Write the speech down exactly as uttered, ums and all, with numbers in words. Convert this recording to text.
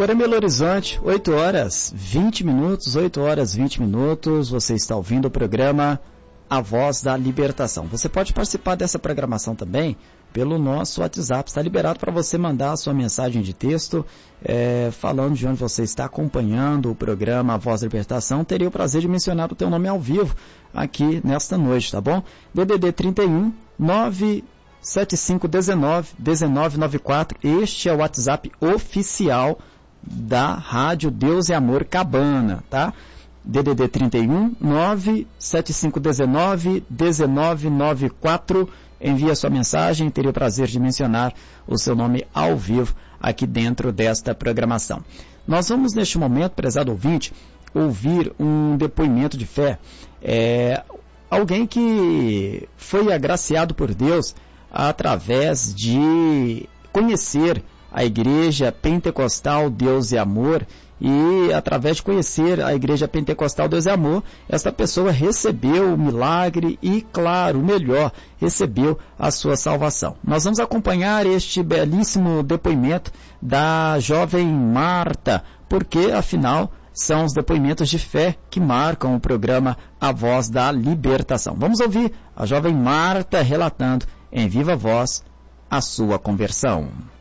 agora em Belo Horizonte, oito horas vinte minutos, oito horas vinte minutos, você está ouvindo o programa A Voz da Libertação. Você pode participar dessa programação também pelo nosso WhatsApp, está liberado para você mandar a sua mensagem de texto, é, falando de onde você está acompanhando o programa A Voz da Libertação. Teria o prazer de mencionar o teu nome ao vivo aqui nesta noite, tá bom? D D D trinta e um, nove sete cinco um nove, um nove nove quatro, este é o WhatsApp oficial da Rádio Deus e Amor Cabana, tá? D D D trinta e um, nove sete cinco um nove, um nove nove quatro, envie a sua mensagem, teria o prazer de mencionar o seu nome ao vivo aqui dentro desta programação. Nós vamos neste momento, prezado ouvinte, ouvir um depoimento de fé, é, alguém que foi agraciado por Deus através de conhecer a Igreja Pentecostal Deus e Amor, e através de conhecer a Igreja Pentecostal Deus e Amor, esta pessoa recebeu o milagre e, claro, o melhor, recebeu a sua salvação. Nós vamos acompanhar este belíssimo depoimento da jovem Marta, porque, afinal, são os depoimentos de fé que marcam o programa A Voz da Libertação. Vamos ouvir a jovem Marta relatando em viva voz a sua conversão.